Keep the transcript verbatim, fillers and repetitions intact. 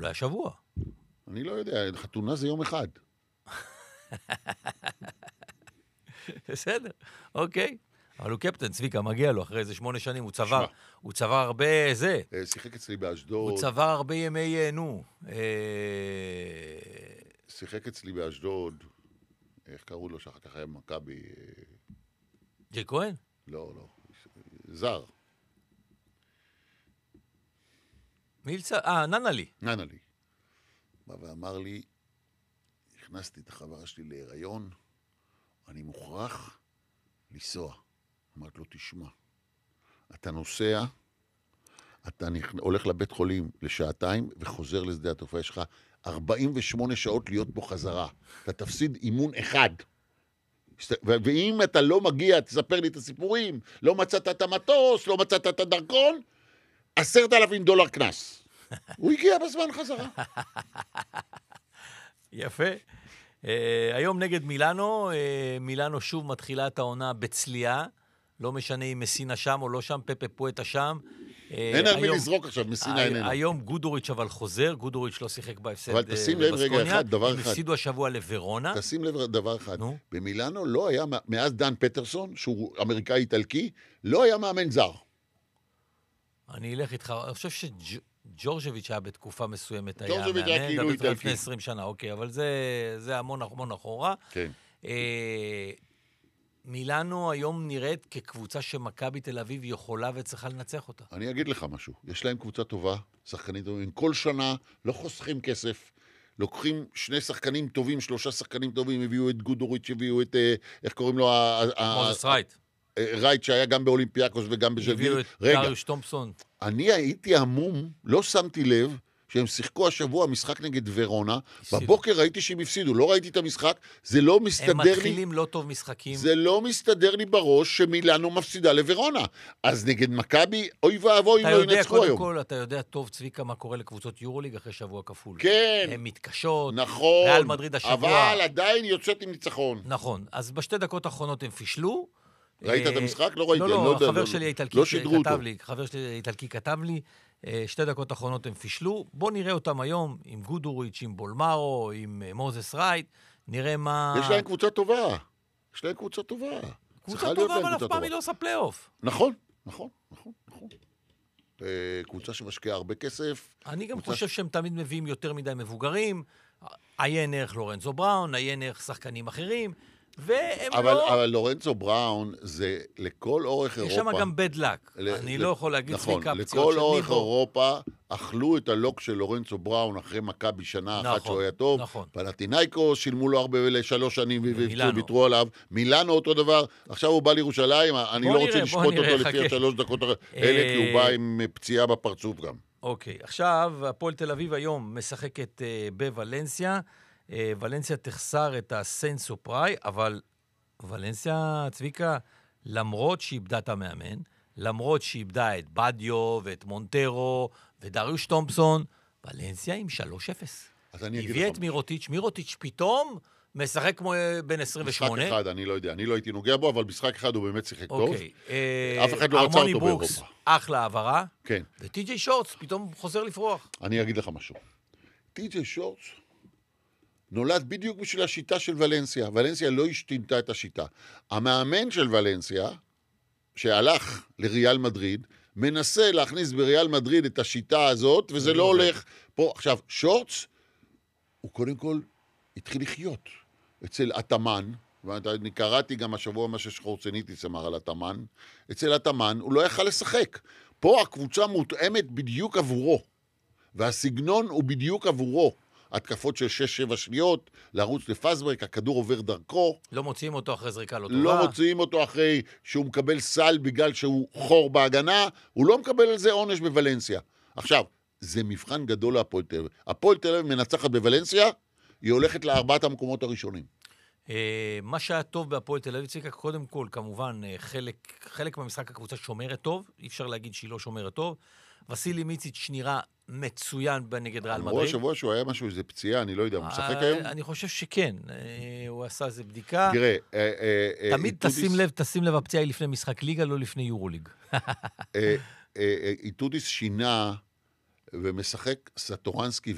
אולי השבוע. אני לא יודע, חתונה זה יום אחד. בסדר, אוקיי. אבל הוא קפטן, צביקה, מגיע לו, אחרי איזה שמונה שנים, הוא צבר, הוא צבר הרבה זה. שיחק אצלי באשדוד. הוא צבר הרבה ימי, נו. שיחק אצלי באשדוד, איך קראו לו שאחר כך היה מכבי? ג'י כהן? לא, לא, זר. מילצה, אה, ננלי. ננלי. בא ואמר לי, הכנסתי את החברה שלי להיריון, אני מוכרח לנסוע. אמרת לו, תשמע, אתה נוסע, אתה הולך לבית חולים לשעתיים וחוזר לשדה התעופה, יש לך ארבעים ושמונה שעות להיות בו חזרה. אתה תפסיד אימון אחד. ואם אתה לא מגיע, תספר לי את הסיפורים, לא מצאת את המטוס, לא מצאת את הדרכון, עשרת אלפים דולר כנס. הוא הגיע בזמן חזרה. יפה. Uh, היום נגד מילאנו, uh, מילאנו שוב מתחילה את העונה בצלייה, לא משנה אם מסינה שם או לא שם, פפה פואטה שם. אין על מי לזרוק עכשיו, מסינה איננה. היום גודוריץ' אבל חוזר, גודוריץ' לא שיחק בהפסד אבל תשים לב רגע אחד, דבר אחד. הם הפסידו השבוע לוורונה. תשים לב דבר אחד. במילאנו לא היה, מאז דן פטרסון, שהוא אמריקאי איטלקי, לא היה מאמן זר. אני אלך איתך, אני חושב שג'ורג'ביץ' היה בתקופה מסוימת, היה ג'ורג'ביץ' היה כאילו איטלקי. לפני עשרים שנה, אוקיי, אבל זה המון המון אחורה. כן. מילאנו היום נראית כקבוצה שמכבי תל אביב יכולה וצריכה לנצח אותה. אני אגיד לך משהו, יש להם קבוצה טובה, שחקנים טובים, כל שנה לא חוסכים כסף, לוקחים שני שחקנים טובים, שלושה שחקנים טובים, הביאו את גודוריץ', הביאו את, איך קוראים לו? מוזס רייט. רייט שהיה גם באולימפיאקוס וגם בז'לגיל. הביאו את דריוש תומפסון. אני הייתי המום, לא שמתי לב, שהם שיחקו השבוע משחק נגד ורונה, בבוקר ראיתי שהם הפסידו, לא ראיתי את המשחק, זה לא מסתדר לי... הם מתחילים לא טוב משחקים. זה לא מסתדר לי בראש שמילאנו מפסידה לוורונה. אז נגד מכבי, אוי ואבוי, אם לא ינצחו היום. כל, אתה יודע טוב, צביקה, מה קורה לקבוצות יורוליג אחרי שבוע כפול. כן. הן מתקשות. נכון. ריאל מדריד השבוע. אבל עדיין יוצאת עם ניצחון. נכון. אז בשתי דקות האחרונות הם פישלו. ראית את המשחק? לא ראיתי. לא, לא, החבר שלי האיטלקי כתב לי, חבר שלי האיטלקי כתב לי, שתי דקות האחרונות הם פישלו, בוא נראה אותם היום עם גודוריץ', עם בולמרו, עם מוזס רייט, נראה מה... יש להם קבוצה טובה, יש להם קבוצה טובה. קבוצה טובה, אבל אף פעם היא לא עושה פלייאוף. נכון, נכון, נכון, נכון. קבוצה שמשקיעה הרבה כסף. אני גם חושב שהם תמיד מביאים יותר מדי מבוגרים, עיין ערך לורנזו בראון, עיין ערך שחקנים אחרים, והם אבל, לא... אבל לורנצו בראון זה לכל אורך אירופה. יש שם גם בד לק. ל... אני ל... לא יכול להגיד נכון, סליקה פציעות של ניבו. ניבו. לכל אורך אירופה אכלו את הלוק של לורנצו בראון אחרי מכבי שנה נכון, אחת שהוא היה טוב. נכון. פנתינייקו שילמו לו הרבה לשלוש שנים וויתרו עליו. מילאנו אותו דבר. עכשיו הוא בא לירושלים. אני לא רוצה לשפוט אותו לפי השלוש דקות האלה, כי הוא בא עם פציעה בפרצוף גם. אוקיי, עכשיו הפועל תל אביב היום משחקת בוולנסיה. ולנסיה תחסר את הסנסו פראי, אבל ולנסיה, צביקה, למרות שאיבדה את המאמן, למרות שאיבדה את בדיו ואת מונטרו ודריוש תומפסון, ולנסיה עם שלוש אפס. הביא את מירוטיץ', מירוטיץ' פתאום משחק כמו בן עשרים ושמונה. משחק אחד, אני לא יודע, אני לא הייתי נוגע בו, אבל משחק אחד הוא באמת שיחק טוב. אוקיי. אף אחד לא רצה אותו באירופה. אחלה העברה. כן. וטי.ג'יי שורטס פתאום חוזר לפרוח. אני אגיד לך משהו. טי.ג'יי שורטס נולד בדיוק בשביל השיטה של ולנסיה. ולנסיה לא השתינתה את השיטה. המאמן של ולנסיה, שהלך לריאל מדריד, מנסה להכניס בריאל מדריד את השיטה הזאת, וזה לא הולך פה. עכשיו, שורטס, הוא קודם כל התחיל לחיות אצל התאמן, ואני קראתי גם השבוע מה ששחורצניטיס אמר על התאמן, אצל התאמן הוא לא יכל לשחק. פה הקבוצה מותאמת בדיוק עבורו, והסגנון הוא בדיוק עבורו. התקפות של שש שבע שניות, לרוץ לפסברק, הכדור עובר דרכו. לא מוציאים אותו אחרי זריקה לא טובה. לא מוציאים אותו אחרי שהוא מקבל סל בגלל שהוא חור בהגנה, הוא לא מקבל על זה עונש בוולנסיה. עכשיו, זה מבחן גדול להפועל תל אביב. הפועל תל אביב מנצחת בוולנסיה, היא הולכת לארבעת המקומות הראשונים. מה שהיה טוב בהפועל תל אביב, צביקה, קודם כל, כמובן, חלק, חלק מהמשחק הקבוצה שומרת טוב, אי אפשר להגיד שהיא לא שומרת טוב. וסילי מיציץ' נראה מצוין בנגד ריאל מדריד. אמרו השבוע שהוא היה משהו, איזה פציעה, אני לא יודע, הוא משחק היום? אני חושב שכן, הוא עשה איזה בדיקה. תראה, תמיד תשים לב, תשים לב, הפציעה היא לפני משחק ליגה, לא לפני יורוליג. איטודיס שינה ומשחק סטורנסקי